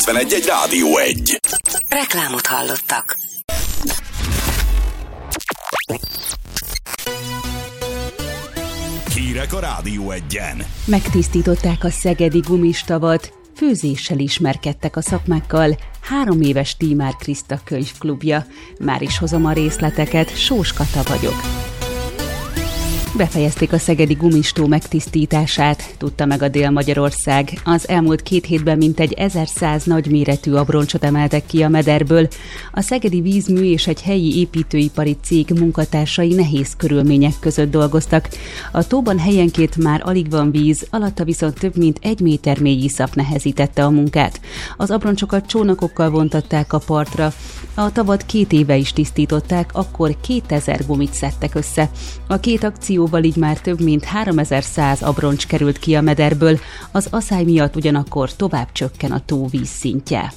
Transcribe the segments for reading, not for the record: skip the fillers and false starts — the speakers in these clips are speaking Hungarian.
91 Rádió 1. Reklámot hallottak. Hírek a Rádió 1-en. Megtisztították a szegedi gumistavat, főzéssel ismerkedtek a szakmákkal, 3 éves Tímár Kriszta könyvklubja. Már is hozom a részleteket, Sós Kata vagyok. Befejezték a szegedi gumistó megtisztítását, tudta meg a Dél-Magyarország. Az elmúlt 2 hétben mintegy 1100 nagyméretű abroncsot emeltek ki a mederből. A Szegedi Vízmű és egy helyi építőipari cég munkatársai nehéz körülmények között dolgoztak. A tóban helyenként már alig van víz, alatta viszont több mint 1 méter mély iszap nehezítette a munkát. Az abroncsokat csónakokkal vontatták a partra. A tavat 2 éve is tisztították, akkor 2000 gumit szedtek össze. A 2 akcióval így már több mint 3100 abroncs került ki a mederből, az aszály miatt ugyanakkor tovább csökken a tó vízszintje.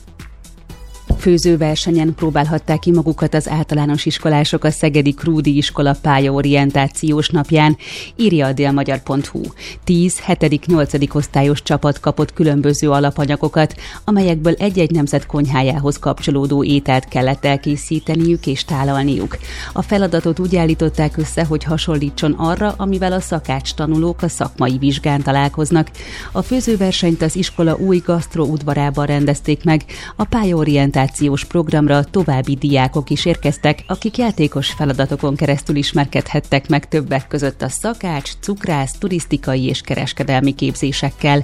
Főzőversenyen próbálhatták ki magukat az általános iskolások a Szegedi Krúdi Iskola pályaorientációs napján, írja a délmagyar.hu. 10., 7., 8. osztályos csapat kapott különböző alapanyagokat, amelyekből egy-egy nemzet konyhájához kapcsolódó ételt kellett elkészíteniük és tálalniuk. A feladatot úgy állították össze, hogy hasonlítson arra, amivel a szakács tanulók a szakmai vizsgán találkoznak. A főzőversenyt az iskola új gasztroudvarában rendezték meg, a pályaorientációs programra további diákok is érkeztek, akik játékos feladatokon keresztül ismerkedhettek meg többek között a szakács, cukrász, turisztikai és kereskedelmi képzésekkel.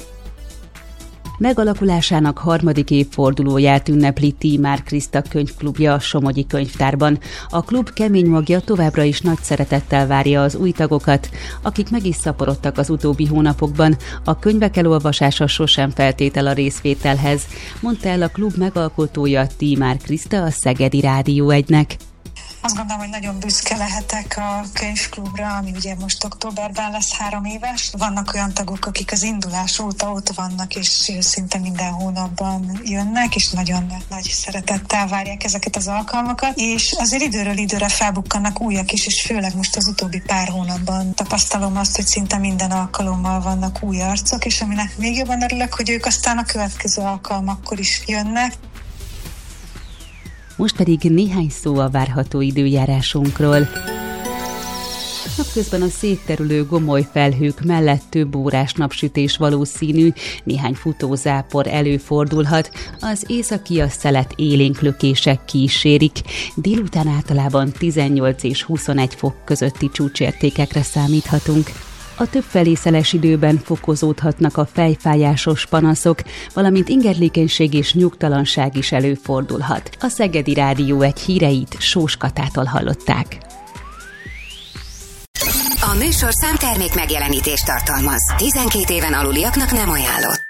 Megalakulásának 3. évfordulóját ünnepli Tímár Kriszta könyvklubja a Somogyi Könyvtárban. A klub kemény magja továbbra is nagy szeretettel várja az új tagokat, akik meg is szaporodtak az utóbbi hónapokban. A könyvek elolvasása sosem feltétel a részvételhez, mondta el a klub megalkotója, Tímár Kriszta a Szegedi Rádió 1-nek. Azt gondolom, hogy nagyon büszke lehetek a könyvklubra, ami ugye most októberben lesz 3 éves. Vannak olyan tagok, akik az indulás óta ott vannak, és szinte minden hónapban jönnek, és nagyon nagy szeretettel várják ezeket az alkalmakat. És azért időről időre felbukkannak újak is, és főleg most az utóbbi pár hónapban tapasztalom azt, hogy szinte minden alkalommal vannak új arcok, és aminek még jobban örülök, hogy ők aztán a következő alkalmakkor is jönnek. Most pedig néhány szó a várható időjárásunkról. Napközben a szétterülő gomoly felhők mellett több órás napsütés valószínű, néhány futózápor előfordulhat, az északi a szelet élénk lökések kísérik. Délután általában 18 és 21 fok közötti csúcsértékekre számíthatunk. A többfelé szeles időben fokozódhatnak a fejfájásos panaszok, valamint ingerlékenység és nyugtalanság is előfordulhat. A Szegedi Rádió 1 híreit Sós Katától hallották. A műsorszám termék megjelenítést tartalmaz. 12 éven aluliaknak nem ajánlott.